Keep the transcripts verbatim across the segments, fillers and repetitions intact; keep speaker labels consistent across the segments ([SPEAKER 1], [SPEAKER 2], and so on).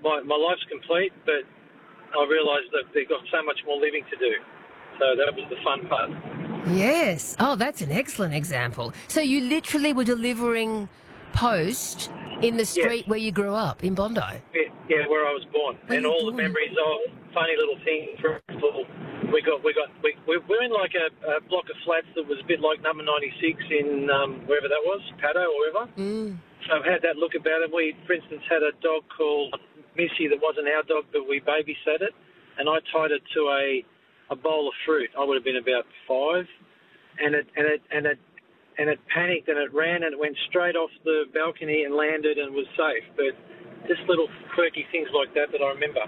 [SPEAKER 1] my, my life's complete, but I realised that they've got so much more living to do. So that was the fun part.
[SPEAKER 2] Yes. Oh, that's an excellent example. So you literally were delivering post in the street
[SPEAKER 1] Yes.
[SPEAKER 2] where you grew up, in Bondi?
[SPEAKER 1] Yeah, yeah, where I was born.
[SPEAKER 2] Where
[SPEAKER 1] and
[SPEAKER 2] you
[SPEAKER 1] all
[SPEAKER 2] born?
[SPEAKER 1] the memories of funny little things. For example, we got, we got, we, we're in like a, a block of flats that was a bit like number ninety-six in um, wherever that was, Paddo or wherever.
[SPEAKER 2] Mm.
[SPEAKER 1] So it had that look about it. We, for instance, had a dog called Missy that wasn't our dog, but we babysat it, and I tied it to a, a bowl of fruit. I would have been about five, and it and it and it and it panicked and it ran and it went straight off the balcony and landed and was safe. But just little quirky things like that that I remember.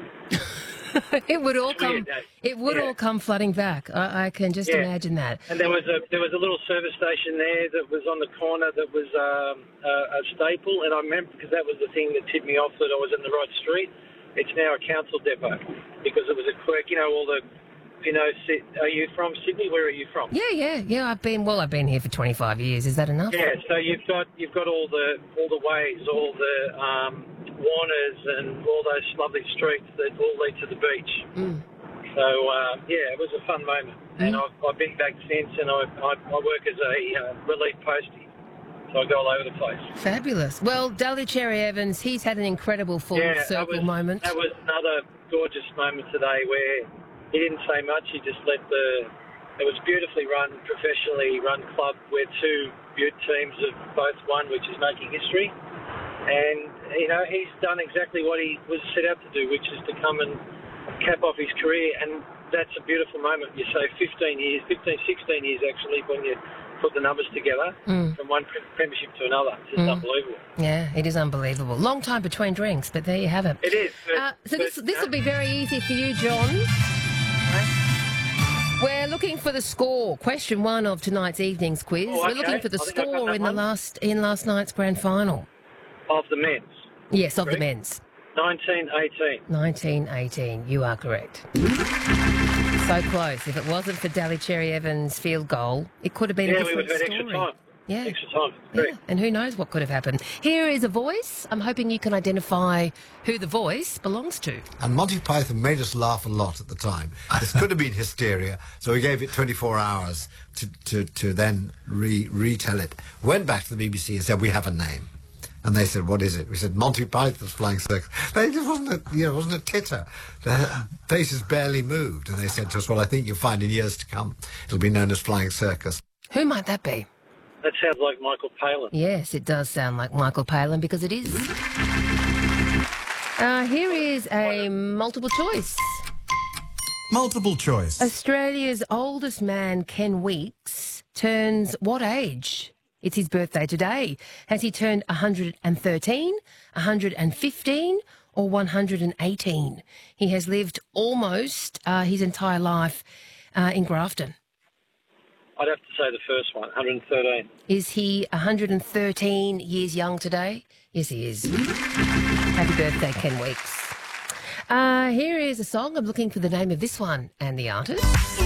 [SPEAKER 2] It would all
[SPEAKER 1] It's
[SPEAKER 2] come.
[SPEAKER 1] weird, eh?
[SPEAKER 2] It would
[SPEAKER 1] Yeah.
[SPEAKER 2] all come flooding back. I, I can just
[SPEAKER 1] Yeah.
[SPEAKER 2] imagine that.
[SPEAKER 1] And there was a there was a little service station there that was on the corner that was um, a, a staple, and I remember because that was the thing that tipped me off that I was in the right street. It's now a council depot because it was a quirk. You know, all the, you know, Sy- are you from Sydney? Where are you from?
[SPEAKER 2] Yeah, yeah, yeah. I've been well. I've been here for twenty-five years. Is that enough?
[SPEAKER 1] Yeah. So you've got you've got all the all the ways, all the um, Warners, and all those lovely streets that all lead to the beach.
[SPEAKER 2] Mm.
[SPEAKER 1] So, uh, yeah, it was a fun moment. And I've, I've been back since, and I, I, I work as a uh, relief postie. So I go all over the place.
[SPEAKER 2] Fabulous. Well, Daly Cherry Evans, he's had an incredible full
[SPEAKER 1] yeah,
[SPEAKER 2] circle
[SPEAKER 1] that was,
[SPEAKER 2] moment.
[SPEAKER 1] That was another gorgeous moment today where he didn't say much. He just let the... It was beautifully run, professionally run club where two Butte teams have both won, which is making history. And, you know, he's done exactly what he was set out to do, which is to come and cap off his career, and that's a beautiful moment. You say fifteen years, fifteen, sixteen years actually, when you put the numbers together
[SPEAKER 2] Mm.
[SPEAKER 1] from one premiership to another. It's just
[SPEAKER 2] Mm.
[SPEAKER 1] unbelievable.
[SPEAKER 2] Yeah, it is unbelievable. Long time between drinks, but there you have it.
[SPEAKER 1] It is. But,
[SPEAKER 2] Uh, so
[SPEAKER 1] but,
[SPEAKER 2] this this will
[SPEAKER 1] uh,
[SPEAKER 2] be very easy for you, John. We're looking for the score. Question one of tonight's evening's quiz.
[SPEAKER 1] Oh,
[SPEAKER 2] We're
[SPEAKER 1] okay.
[SPEAKER 2] looking for the
[SPEAKER 1] I think I got
[SPEAKER 2] score
[SPEAKER 1] that
[SPEAKER 2] in the
[SPEAKER 1] one.
[SPEAKER 2] last in last night's grand final.
[SPEAKER 1] of the men's.
[SPEAKER 2] Yes, of the
[SPEAKER 1] Correct.
[SPEAKER 2] men's.
[SPEAKER 1] nineteen eighteen.
[SPEAKER 2] nineteen eighteen. You are correct. So close. If it wasn't for Daly Cherry Evans' field goal, it could have been
[SPEAKER 1] Yeah,
[SPEAKER 2] a
[SPEAKER 1] we would
[SPEAKER 2] different
[SPEAKER 1] have had
[SPEAKER 2] story.
[SPEAKER 1] extra time.
[SPEAKER 2] Yeah.
[SPEAKER 1] Extra time.
[SPEAKER 2] Yeah,
[SPEAKER 1] Correct.
[SPEAKER 2] and who knows what could have happened. Here is a voice. I'm hoping you can identify who the voice belongs to.
[SPEAKER 3] And Monty Python made us laugh a lot at the time. This could have been hysteria, so we gave it twenty-four hours to, to, to then re- retell it. Went back to the B B C and said, we have a name. And they said, what is it? We said, Monty Python's Flying Circus. They just wasn't a, you know, wasn't a titter. Their faces barely moved. And they said to us, well, I think you'll find in years to come, it'll be known as Flying Circus.
[SPEAKER 2] Who might that be?
[SPEAKER 1] That sounds like Michael Palin.
[SPEAKER 2] Yes, it does sound like Michael Palin because it is. Uh, here is a multiple choice.
[SPEAKER 4] Multiple choice.
[SPEAKER 2] Australia's oldest man, Ken Weeks, turns what age? It's his birthday today. Has he turned one hundred thirteen, one hundred fifteen or one hundred eighteen? He has lived almost uh, his entire life uh, in Grafton.
[SPEAKER 1] I'd have to say the first one, one hundred thirteen.
[SPEAKER 2] Is he one hundred thirteen years young today? Yes, he is. Happy birthday, Ken Weeks. Uh, here is a song. I'm looking for the name of this one and the artist.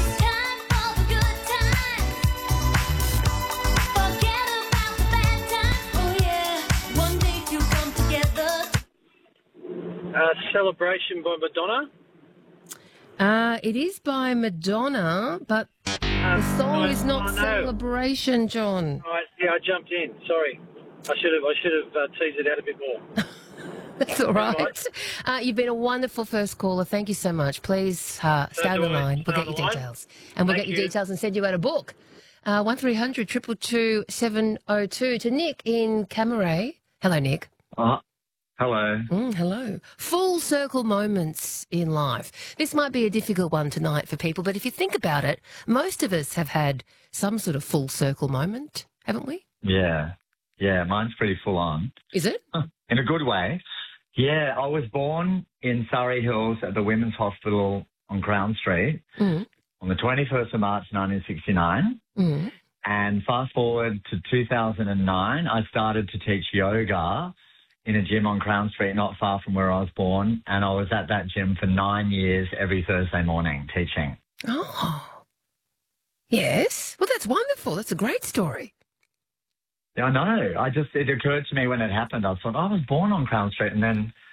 [SPEAKER 1] Uh, Celebration by Madonna.
[SPEAKER 2] Uh, it is by Madonna, but the song
[SPEAKER 1] I-
[SPEAKER 2] is not
[SPEAKER 1] I know.
[SPEAKER 2] Celebration, John.
[SPEAKER 1] Right, yeah, I jumped in. Sorry. I should have I should have uh, teased it out a bit more.
[SPEAKER 2] That's all right. Uh, you've been a wonderful first caller. Thank you so much. Please uh, stay on the
[SPEAKER 1] do I.
[SPEAKER 2] line. We'll
[SPEAKER 1] Stay
[SPEAKER 2] get
[SPEAKER 1] on
[SPEAKER 2] your
[SPEAKER 1] the line.
[SPEAKER 2] details. And we'll
[SPEAKER 1] Thank
[SPEAKER 2] get your
[SPEAKER 1] you.
[SPEAKER 2] details and send you out a book. Uh, one three hundred two two two seven oh two to Nick in Camaray. Hello, Nick.
[SPEAKER 5] Uh, hello.
[SPEAKER 2] Mm, hello. Full circle moments in life. This might be a difficult one tonight for people, but if you think about it, most of us have had some sort of full circle moment, haven't we?
[SPEAKER 5] Yeah. Yeah, mine's pretty full on.
[SPEAKER 2] Is it?
[SPEAKER 5] In a good way. Yeah, I was born in Surrey Hills at the Women's Hospital on Crown Street
[SPEAKER 2] Mm.
[SPEAKER 5] on the twenty-first of March nineteen sixty-nine.
[SPEAKER 2] Mm.
[SPEAKER 5] And fast forward to two thousand nine, I started to teach yoga in a gym on Crown Street, not far from where I was born. And I was at that gym for nine years every Thursday morning teaching.
[SPEAKER 2] Oh. Yes. Well, that's wonderful. That's a great story.
[SPEAKER 5] Yeah, I know. I just, it occurred to me when it happened. I thought, I was born on Crown Street. And then